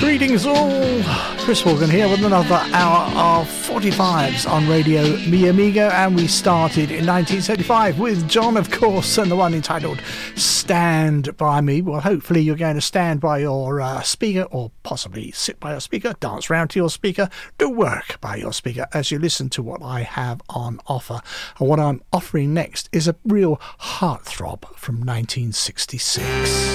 Greetings all, Chris Morgan here with another hour of 45s on Radio Mi Amigo, and we started in 1975 with John, of course, and the one entitled Stand By Me. Well, hopefully you're going to stand by your speaker, or possibly sit by your speaker, dance round to your speaker, do work by your speaker as you listen to what I have on offer. And what I'm offering next is a real heartthrob from 1966.